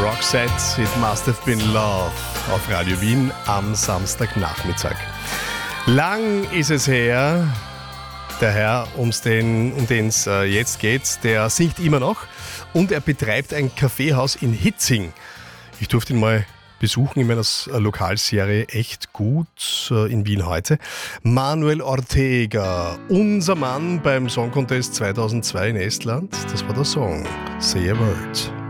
Roxette, It Must Have Been Love auf Radio Wien am Samstagnachmittag. Lang ist es her, der Herr, um den es jetzt geht, der singt immer noch und er betreibt ein Kaffeehaus in Hitzing. Ich durfte ihn mal besuchen in meiner Lokalserie Echt gut in Wien heute. Manuel Ortega, unser Mann beim Song Contest 2002 in Estland. Das war der Song Say a Word.